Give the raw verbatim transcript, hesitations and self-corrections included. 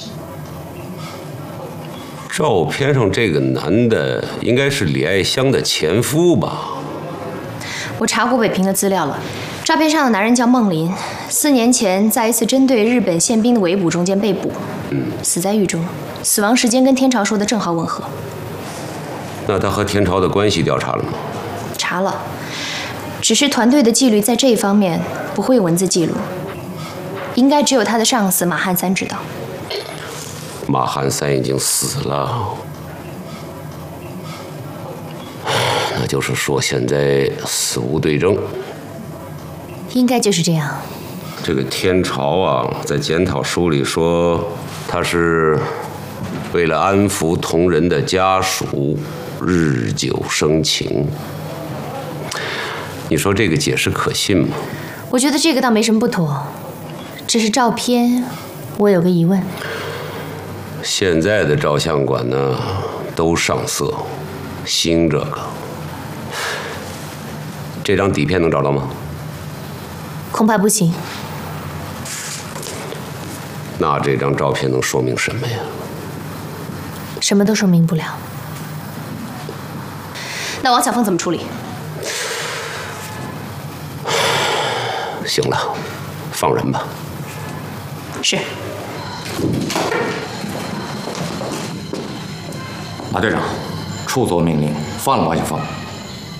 照片上这个男的应该是李爱香的前夫吧？ 我查过北平的资料了，照片上的男人叫孟林，四年前在一次针对日本宪兵的围捕中间被捕，嗯，死在狱中，死亡时间跟天朝说的正好吻合。 那他和天朝的关系调查了吗？ 查了，只是团队的纪律在这一方面不会有文字记录，应该只有他的上司马汉三知道。 马汉三已经死了，那就是说现在死无对证。 应该就是这样。 这个天朝啊，在检讨书里说，他是为了安抚同仁的家属，日久生情。你说这个解释可信吗？ 我觉得这个倒没什么不妥，只是照片，我有个疑问。 现在的照相馆呢，都上色，兴这个。这张底片能找到吗？ 恐怕不行。 那这张照片能说明什么呀？ 什么都说明不了。那王小凤怎么处理？ 行了，放人吧。 是。 马队长，处座命令，放了王小凤。